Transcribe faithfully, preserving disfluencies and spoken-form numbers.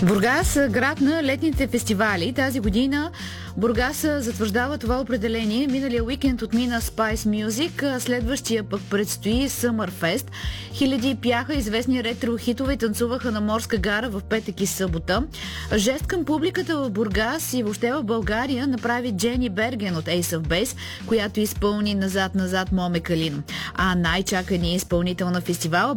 Бургас, град на летните фестивали. Тази година Бургас затвърждава това определение. Миналия уикенд отмина Spice Music, следващия пък предстои Summer Fest. Хиляди пяха известни ретро хитове и танцуваха на Морска гара в петък и събота. Жест към публиката в Бургас и въобще в България направи Джени Берген от Ace of Base, която изпълни назад-назад Моме Калин. А най-чаканият изпълнител на фестивала